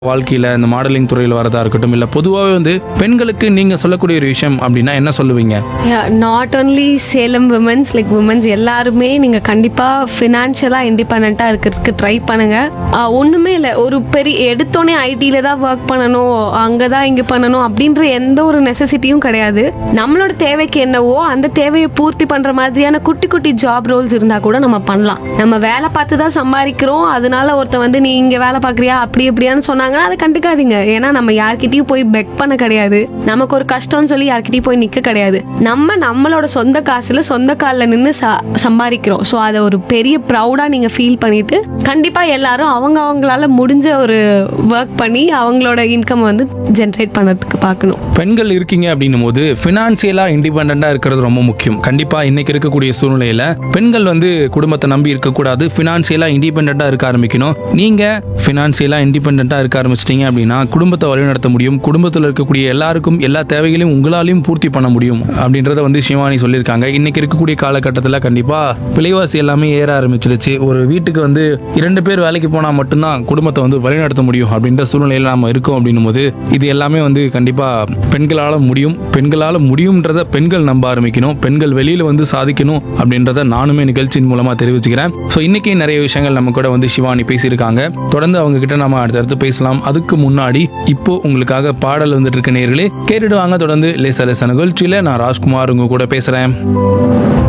வாழ்க்கையில இந்த மாடலிங் துறையில் வரதா இருக்கட்டும், இல்ல பொதுவாகவே வந்து பெண்களுக்கு நீங்க சொல்லக்கூடிய ஒரு விஷயம் அப்படின்னா என்ன சொல்லுவீங்க? Not only Salem women's, like women's எல்லாருமே நீங்கள் கண்டிப்பாக ஃபினான்ஷியலாக இண்டிபெண்ட்டாக இருக்கிறதுக்கு ட்ரை பண்ணுங்கள். ஒன்றுமே இல்லை, ஒரு பெரிய எடுத்தோடனே ஐடியில் தான் ஒர்க் பண்ணணும், அங்கே தான் இங்கே பண்ணணும் அப்படின்ற எந்த ஒரு நெசசிட்டியும் கிடையாது. நம்மளோட தேவைக்கு என்னவோ அந்த தேவையை பூர்த்தி பண்ணுற மாதிரியான குட்டி குட்டி ஜாப் ரோல்ஸ் இருந்தால் கூட நம்ம பண்ணலாம். நம்ம வேலை பார்த்து தான் சம்பாதிக்கிறோம், அதனால ஒருத்தன் வந்து நீ இங்கே வேலை பார்க்குறியா அப்படி எப்படியான்னு சொன்னாங்கன்னா அதை கண்டுக்காதீங்க. ஏன்னா நம்ம யார்கிட்டயும் போய் பெக் பண்ண கிடையாது, நமக்கு ஒரு கஷ்டம்னு சொல்லி யார்கிட்டயும் போய் நிற்க கிடையாது. நம்மளோட சொந்த காசுல சொந்த காலில் நின்று சம்பாதிக்கிறோம். ஸோ அதை ஒரு பெரிய ப்ரௌடாக நீங்கள் ஃபீல் பண்ணிட்டு கண்டிப்பாக எல்லாரும் அவங்களால முடிஞ்ச ஒரு ஒர்க் பண்ணி அவங்களோட இன்கம் வந்து ஜென்ரேட் பண்ணுறதுக்கு பார்க்கணும். பெண்கள் இருக்கீங்க அப்படின்னும் போது ஃபினான்சியலா இண்டிபெண்டா இருக்கிறது ரொம்ப முக்கியம். கண்டிப்பா இன்னைக்கு இருக்கக்கூடிய சூழ்நிலையில பெண்கள் வந்து குடும்பத்தை நம்பி இருக்கக்கூடாது, ஃபினான்சியலா இண்டிபெண்டா இருக்க ஆரம்பிக்கணும். நீங்க ஃபினான்சியலா இண்டிபெண்டா இருக்க ஆரம்பிச்சிட்டீங்க அப்படின்னா குடும்பத்தை வழிநடத்த முடியும், குடும்பத்தில் இருக்கக்கூடிய எல்லாருக்கும் எல்லா தேவைகளையும் உங்களாலையும் பூர்த்தி பண்ண முடியும் அப்படின்றத வந்து சிவானி சொல்லியிருக்காங்க. இன்னைக்கு இருக்கக்கூடிய காலகட்டத்தில் கண்டிப்பா விலைவாசி எல்லாமே ஏற ஆரம்பிச்சிருச்சு. ஒரு வீட்டுக்கு வந்து 2 பேர் வேலைக்கு போனா மட்டும்தான் குடும்பத்தை வந்து வழிநடத்த முடியும் அப்படின்ற சூழ்நிலையில நாம இருக்கோம் அப்படின்னும் போது இது எல்லாமே வந்து கண்டிப்பா பெண்களால முடியும்ன்றத பெண்கள் நம்ப ஆரம்பிக்கணும். பெண்கள் வெளியில வந்து சாதிக்கணும் அப்படின்றத நானுமே நிகழ்ச்சியின் மூலமா தெரிவிச்சுக்கிறேன். ஸோ இன்னைக்கு நிறைய விஷயங்கள் நம்ம கூட வந்து சிவானி பேசியிருக்காங்க. தொடர்ந்து அவங்க கிட்ட நம்ம அடுத்தடுத்து பேசலாம். அதுக்கு முன்னாடி இப்போ உங்களுக்காக பாடல் வந்துட்டு இருக்க நேயர்களே கேட்டுட்டு வாங்க. தொடர்ந்து லேசா லேசா நிகழ்ச்சியில நான் ராஜ்குமார் உங்க கூட பேசுறேன்.